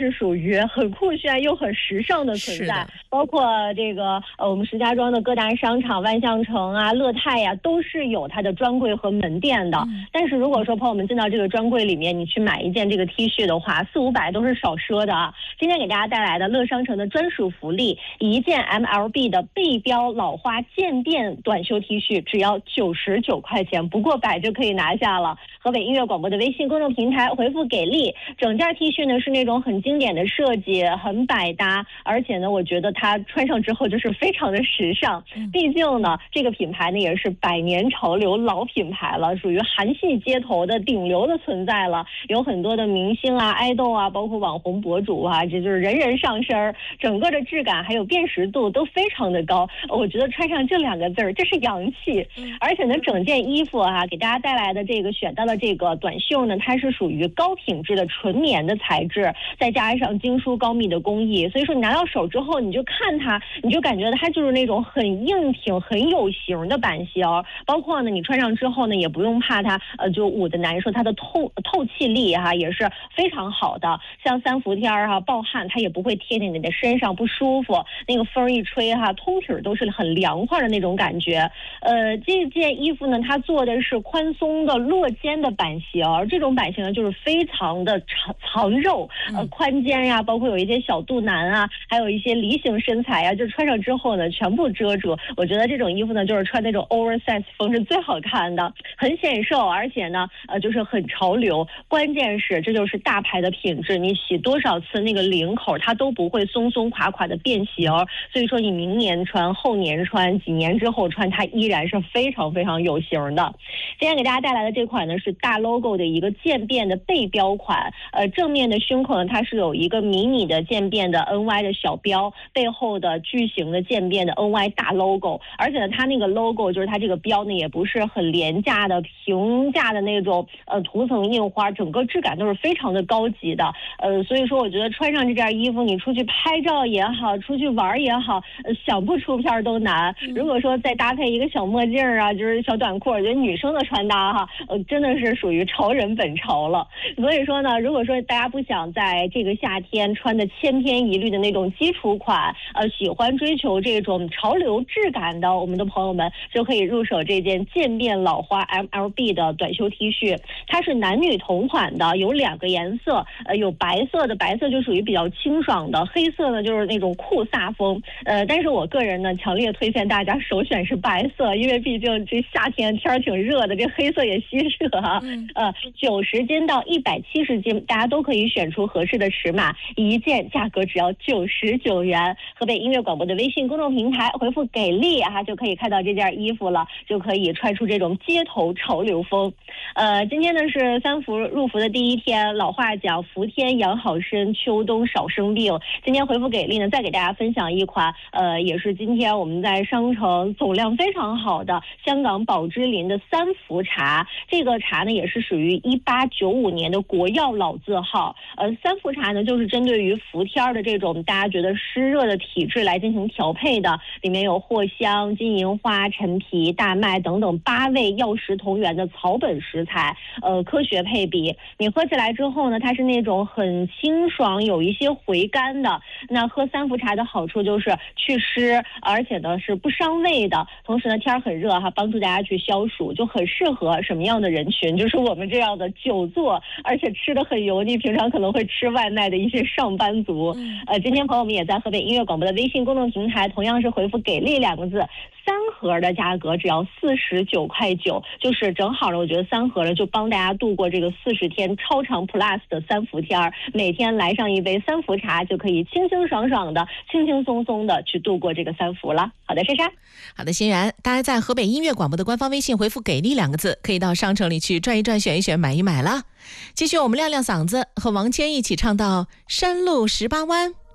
是属于很酷炫又很时尚的存在，包括这个我们石家庄的各大商场、万象城啊、乐泰呀，都是有它的专柜和门店的。但是如果说朋友们进到这个专柜里面，你去买一件这个 T 恤的话，400-500都是少赊的啊。今天给大家带来的乐商城的专属福利，一件 MLB 的背标老花渐变短袖 T 恤只要99块钱，不过百就可以拿下了。河北音乐广播的微信公众平台回复给力，整件 T 恤呢是那种很经典的设计，很百搭，而且呢我觉得它穿上之后就是非常的时尚。毕竟呢这个品牌呢也是百年潮流老品牌了，属于韩系街头的顶流的存在了，有很多的明星啊、爱豆啊，包括网红博主啊，这就是人人上身，整个的质感还有辨识度都非常的高。我觉得穿上这2个字儿，这是洋气。而且呢整件衣服啊给大家带来的这个选到的这个短袖呢，它是属于高品质的纯棉的材质，再加上精疏高密的工艺，所以说你拿到手之后，你就看它，你就感觉它就是那种很硬挺、很有型的版型。包括呢，你穿上之后呢，也不用怕它就捂得难受，它的透气力哈也是非常好的。像3伏天哈暴汗，它也不会贴在你的身上不舒服，那个风一吹哈，通体都是很凉快的那种感觉。这件衣服呢，它做的是宽松的落肩的版型，这种版型呢就是非常的藏肉，宽肩呀，包括有一些小肚腩啊，还有一些梨形身材啊，就穿上之后呢全部遮住。我觉得这种衣服呢就是穿那种 oversize 风是最好看的，很显瘦，而且呢就是很潮流。关键是这就是大牌的品质，你洗多少次那个领口它都不会松松垮垮的变形，所以说你明年穿、后年穿、几年之后穿，它依然是非常非常有型的。今天给大家带来的这款呢是大 logo 的一个渐变的背标款，正面的胸口呢它是有一个迷你的渐变的 NY 的小标，背后的巨型的渐变的 NY 大 logo， 而且呢它那个 logo 就是它这个标呢也不是很廉价的平价的那种涂层印花，整个质感都是非常的高级的。所以说我觉得穿上这件衣服，你出去拍照也好，出去玩也好，想不出片都难。如果说再搭配一个小墨镜啊，就是小短裤，我觉得女生的穿搭哈，真的是属于潮人本潮了。所以说呢，如果说大家不想在这个夏天穿的千篇一律的那种基础款，喜欢追求这种潮流质感的我们的朋友们，就可以入手这件渐变老花 MLB 的短袖 T 恤。它是男女同款的，有2个颜色，有白色的，白色就属于比较清爽的，黑色呢就是那种酷飒风。但是我个人呢强烈推荐大家首选是白色，因为毕竟这夏天天挺热的，这黑色也吸热哈。90斤到170斤，大家都可以选出合适的尺码，一件价格只要99元。河北音乐广播的微信公众平台回复给力啊，就可以看到这件衣服了，就可以穿出这种街头潮流风。今天呢是3伏入伏的第1天，老话讲伏天养好身，秋冬少生病。今天回复给力呢，再给大家分享一款也是今天我们在商城总量非常好的香港宝芝林的3伏茶。这个茶呢也是属于1895年的国药老字号。3伏茶呢就是针对于伏天的这种大家觉得湿热的体质来进行调配的，里面有藿香、金银花、陈皮、大麦等等8味药食同源的草本食材，科学配比。你喝起来之后呢，它是那种很清爽，有一些回甘的。那喝3伏茶的好处就是祛湿，而且呢是不伤胃的。同时呢天很热哈，帮助大家去消暑，就很适合什么样的人群？就是我们这样的久坐而且吃的很油腻，平常可能会吃外卖的一些上班族。今天朋友们也在河北音乐广播的微信公众平台同样是回复给力2个字，3盒的价格只要49块9，就是正好了。我觉得3盒了就帮大家度过这个40天超长 plus 的3伏天，每天来上一杯3伏茶，就可以清清爽爽的、轻轻松松的去度过这个3伏了。好的，珊珊。 好的，欣然，大家在河北音乐广播的官方微信回复给力2个字，可以到商城里去转一转、选一选、买一买了。继续我们亮亮嗓子，和王谦一起唱到山路18弯。